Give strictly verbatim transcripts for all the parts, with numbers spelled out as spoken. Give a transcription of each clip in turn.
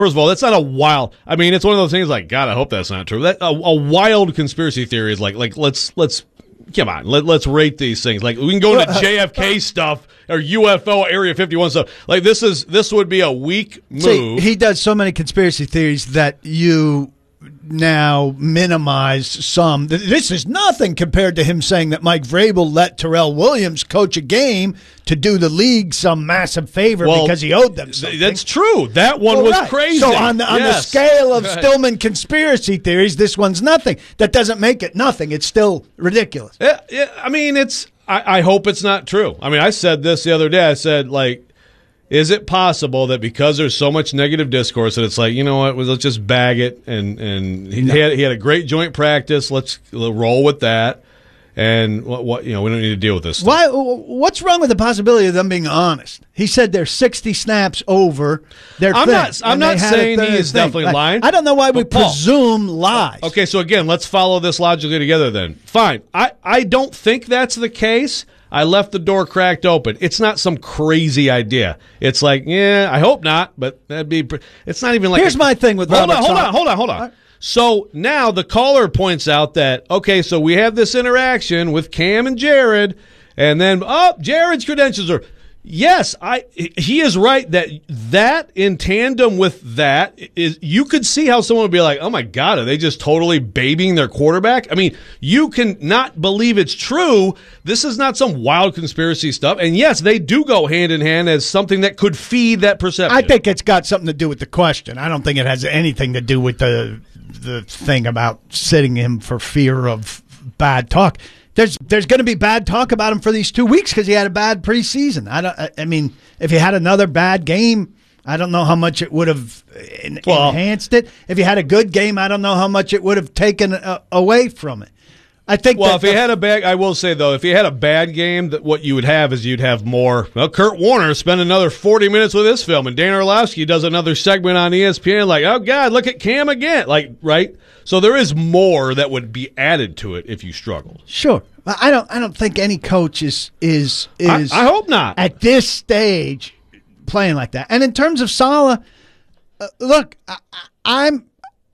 First of all, that's not a wild. I mean, it's one of those things like, God, I hope that's not true. That a, a wild conspiracy theory is like, like let's let's come on, let, let's rate these things. Like we can go into J F K stuff or U F O Area fifty-one stuff. Like this is this would be a weak move. See, he does so many conspiracy theories that you now minimize some. This is nothing compared to him saying that Mike Vrabel let Terrell Williams coach a game to do the league some massive favor well, because he owed them something. That's true. That one well, was right. crazy. So on the, on yes. the scale of Stillman conspiracy theories, this one's nothing. That doesn't make it nothing. It's still ridiculous. Yeah, yeah, I mean, it's. I, I hope it's not true. I mean, I said this the other day. I said, like, is it possible that because there's so much negative discourse that it's like, you know what, let's just bag it, and, and he, no. he, had, he had a great joint practice, let's roll with that, and what, what you know, we don't need to deal with this stuff. Why? What's wrong with the possibility of them being honest? He said they're sixty snaps over their I'm thing, not, I'm not saying he is thing. definitely lying. I, I don't know why we Paul, presume lies. Okay, so again, let's follow this logically together then. Fine. I, I don't think that's the case. I left the door cracked open. It's not some crazy idea. It's like, yeah, I hope not, but that'd be. It's not even like. Here's a, my thing with hold Robert on, hold Saleh. on, hold on, hold on. Right. So now the caller points out that okay, so we have this interaction with Cam and Jared, and then oh, Jared's credentials are. Yes, I. He is right that that in tandem with that is you could see how someone would be like, oh my God, are they just totally babying their quarterback? I mean, you can not believe it's true. This is not some wild conspiracy stuff. And yes, they do go hand in hand as something that could feed that perception. I think it's got something to do with the question. I don't think it has anything to do with the the thing about sitting him for fear of bad talk. There's there's going to be bad talk about him for these two weeks because he had a bad preseason. I don't. I mean, if he had another bad game, I don't know how much it would have en- well, enhanced it. If he had a good game, I don't know how much it would have taken uh, away from it. I think. Well, that if he the, had a bad, I will say though, if he had a bad game, that what you would have is you'd have more. Well, Kurt Warner spent another forty minutes with this film, and Dan Orlovsky does another segment on E S P N. Like, oh God, look at Cam again. Like, right. So there is more that would be added to it if you struggled. Sure, I don't. I don't think any coach is is is. I, I hope not at this stage playing like that. And in terms of Saleh, uh, look, I, I'm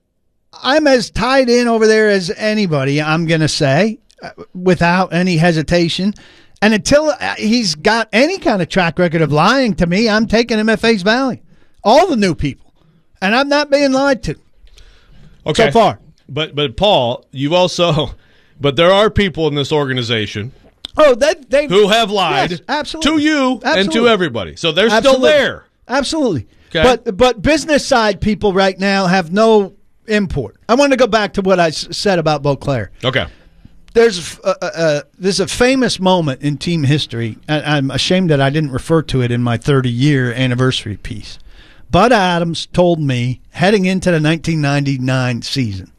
I'm as tied in over there as anybody. I'm going to say uh, without any hesitation. And until uh, he's got any kind of track record of lying to me, I'm taking him at face value. All the new people, and I'm not being lied to. Okay. So far. But but Paul, you've also but there are people in this organization oh, that they who have lied yes, absolutely. to you absolutely. and to everybody. So they're absolutely. still there. Absolutely. Okay. But but business side people right now have no import. I want to go back to what I s- said about Beauclair. Okay. There's a, a, a, there's a famous moment in team history, and I'm ashamed that I didn't refer to it in my thirty-year anniversary piece. Bud Adams told me heading into the nineteen ninety-nine season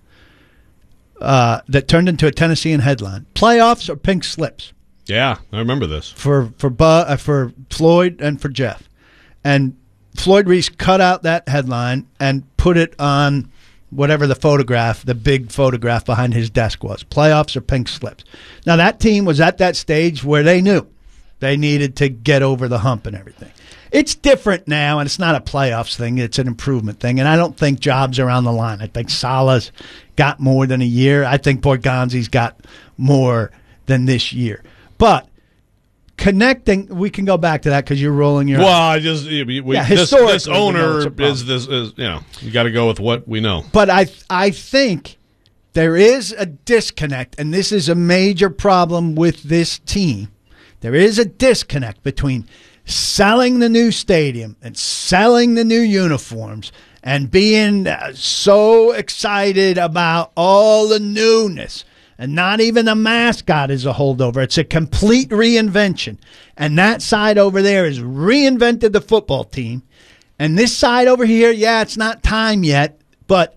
uh, that turned into a Tennessean headline: playoffs or pink slips. Yeah, I remember this for for Bud, uh, for Floyd and for Jeff. And Floyd Reese cut out that headline and put it on whatever the photograph, the big photograph behind his desk was: playoffs or pink slips. Now that team was at that stage where they knew they needed to get over the hump and everything. It's different now, and it's not a playoffs thing. It's an improvement thing, and I don't think Jobs are on the line. I think Saleh's got more than a year. I think Borgonzi's got more than this year. But connecting, we can go back to that because you're rolling your well, eyes. I just we, yeah, this, this owner is this is you know you got to go with what we know. But I I think there is a disconnect, and this is a major problem with this team. There is a disconnect between selling the new stadium and selling the new uniforms and being so excited about all the newness. And not even the mascot is a holdover. It's a complete reinvention. And that side over there has reinvented the football team. And this side over here, yeah, it's not time yet. But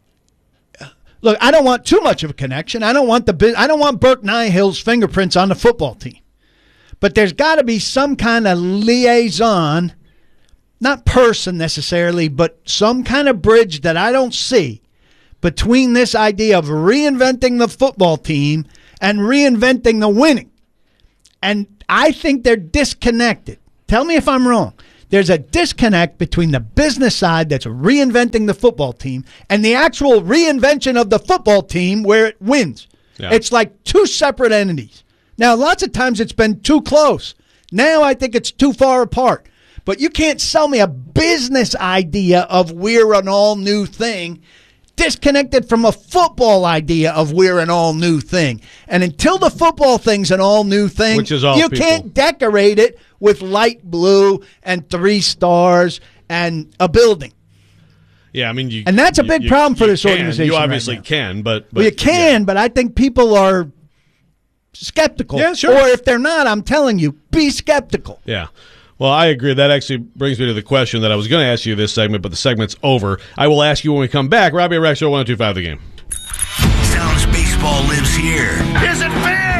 look, I don't want too much of a connection. I don't want the I don't want Burke Nihill's fingerprints on the football team. But there's got to be some kind of liaison, not person necessarily, but some kind of bridge that I don't see between this idea of reinventing the football team and reinventing the winning. And I think they're disconnected. Tell me if I'm wrong. There's a disconnect between the business side that's reinventing the football team and the actual reinvention of the football team where it wins. Yeah. It's like two separate entities. Now, lots of times it's been too close. Now I think it's too far apart. But you can't sell me a business idea of we're an all-new thing disconnected from a football idea of we're an all-new thing. And until the football thing's an all-new thing, Which is all you people. can't decorate it with light blue and three stars and a building. Yeah, I mean, you, and that's a big you, problem for you this can. organization. You obviously right can, but, but well, you can, yeah. but I think people are skeptical. Yeah, sure. Or if they're not, I'm telling you, be skeptical. Yeah. Well, I agree. That actually brings me to the question that I was going to ask you this segment, but the segment's over. I will ask you when we come back. Robbie and Rex, one oh two point five The Game. Sounds baseball lives here. Is it fair?